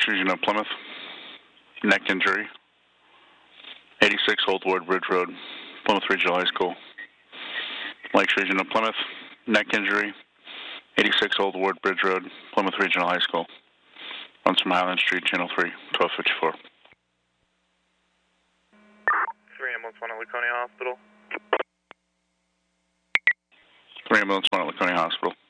Fusion of Plymouth. Neck injury. 86 Old Ward Bridge Road, Plymouth Regional High School. Lake Fusion of Plymouth. Neck injury. 86 Old Ward Bridge Road, Plymouth Regional High School. Runs from Highland Street, Channel 3, 1254. 3 ambulance 1 at Laconia Hospital. 3 ambulance 1 at Laconia Hospital.